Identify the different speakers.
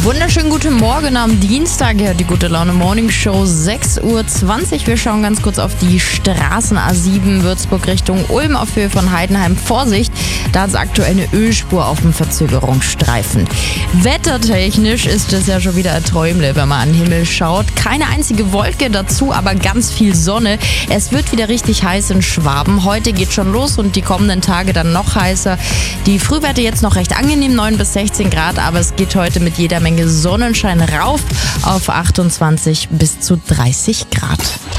Speaker 1: Wunderschönen guten Morgen am Dienstag. Ja, die Gute Laune Morning Show, 6:20 Uhr. Wir schauen ganz kurz auf die Straßen A7 Würzburg Richtung Ulm auf Höhe von Heidenheim. Vorsicht, da ist aktuell eine Ölspur auf dem Verzögerungsstreifen. Wettertechnisch ist es ja schon wieder ein Träumle, wenn man an den Himmel schaut. Keine einzige Wolke dazu, aber ganz viel Sonne. Es wird wieder richtig heiß in Schwaben. Heute geht schon los und die kommenden Tage dann noch heißer. Die Frühwerte jetzt noch recht angenehm, 9 bis 16 Grad, aber es geht heute mit jeder Menge Sonnenschein rauf auf 28 bis zu 30 Grad.